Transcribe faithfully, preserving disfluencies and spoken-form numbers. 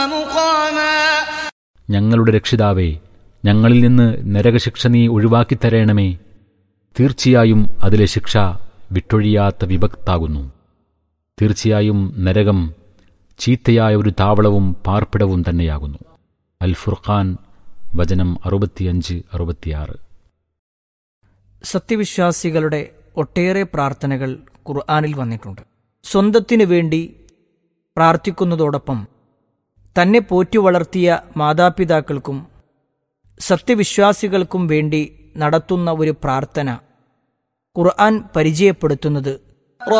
مقاما. ഞങ്ങളുടെ രക്ഷിതാവേ, ഞങ്ങളിൽ നിന്ന് നരകശിക്ഷ നീ ഒഴിവാക്കിത്തരേണമേ. തീർച്ചയായും അതിലെ ശിക്ഷ വിട്ടൊഴിയാത്ത വിഭക്താകുന്നു. തീർച്ചയായും നരകം ചീത്തയായ ഒരു താവളവും പാർപ്പിടവും തന്നെയാകുന്നു. അൽ ഫുർഖാൻ വചനം അറുപത്തിയഞ്ച് അറുപത്തിയാറ്. സത്യവിശ്വാസികളുടെ ഒട്ടേറെ പ്രാർത്ഥനകൾ ഖുർആനിൽ വന്നിട്ടുണ്ട്. സ്വന്തത്തിനു വേണ്ടി പ്രാർത്ഥിക്കുന്നതോടൊപ്പം തന്നെ പോറ്റി വളർത്തിയ മാതാപിതാക്കൾക്കും സത്യവിശ്വാസികൾക്കും വേണ്ടി നടത്തുന്ന ഒരു പ്രാർത്ഥന ഖുർആൻ പരിചയപ്പെടുത്തുന്നത്